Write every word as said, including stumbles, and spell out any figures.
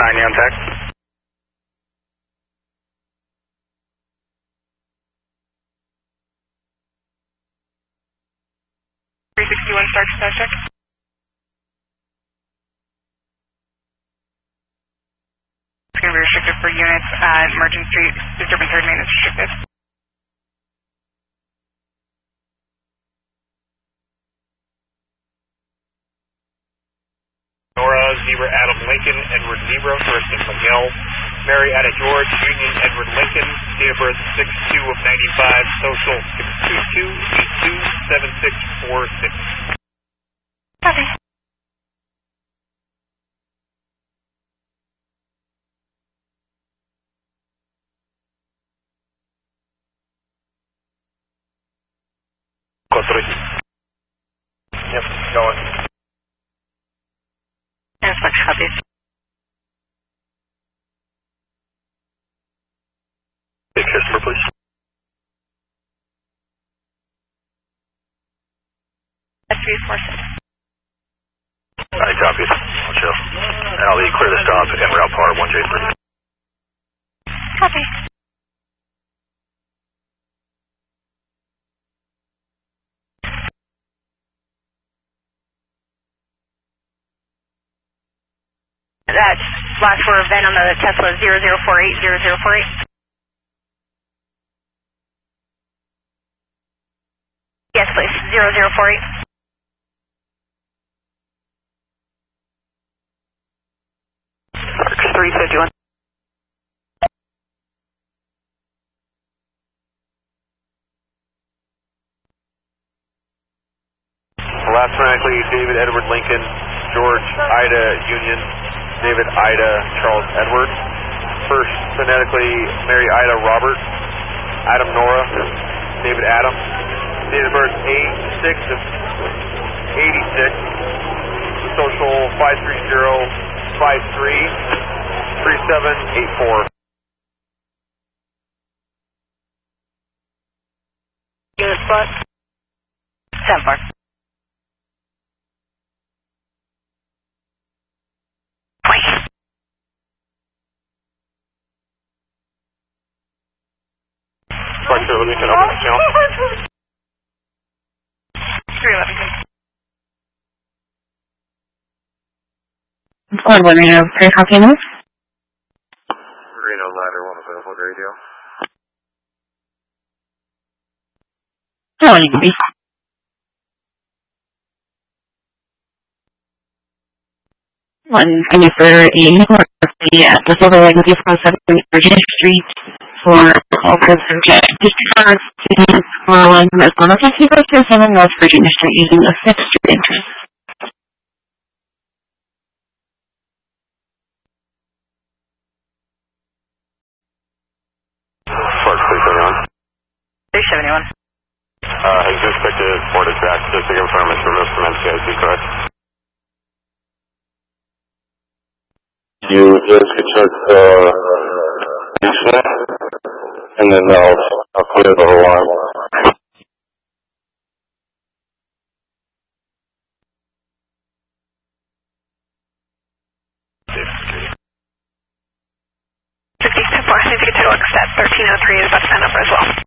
nine, you on tech? three sixty-one, start to check. It's going to be restricted for units at Merchant Street, disturbance third maintenance restricted. Nora, Zebra, Adam, Lincoln, Edward, Zebra, first name Miguel, Mary, Ada, George, Union, Edward, Lincoln, date of birth six two of ninety-five, social six two two, eight two, seven six four six. Copy. Code three. Yep, going. Yes, much copy. Take customer, please. S three four six. Alright, copy. I'll chill. And I'll be clear the stop and route par one J three. Copy. That's last for event on the Tesla zero zero four eight zero zero four eight. Yes, please. zero zero four eight. three fifty-one. Last phonetically, David, Edward, Lincoln, George, Ida, Union, David, Ida, Charles, Edward. First phonetically, Mary, Ida, Robert, Adam, Nora, David, Adam. Date of birth eight six of eighty-six. Social five three zero five three three seven eight four. Unit spot. seven four. Flexible, let me turn over the channel. three eleven. Ford one Reno, very copy enough. Reno ladder one available radio. No, you can be. One, I mean, for a network of the, uh, the Silver Lake Zero seven Virginia Street for all kinds of jet. District students for one as one of the zero seven North Virginia Street using a fixed street entrance. Ford three seventy-one. three seventy-one. Uh, he's expected boarded back just to confirm it's removed from N C I C, correct? You just could check the basement, and then I'll, I'll clear the alarm. fifty-seven four, I think you can take a look at that. thirteen oh three is about to sign up as well.